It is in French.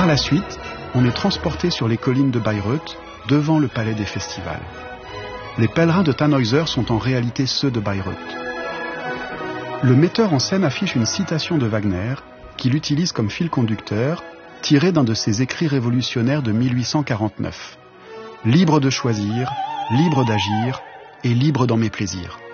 Par la suite, on est transporté sur les collines de Bayreuth, devant le palais des festivals. Les pèlerins de Tannhäuser sont en réalité ceux de Bayreuth. Le metteur en scène affiche une citation de Wagner, qu'il utilise comme fil conducteur, tirée d'un de ses écrits révolutionnaires de 1849. Libre de choisir, libre d'agir et libre dans mes plaisirs.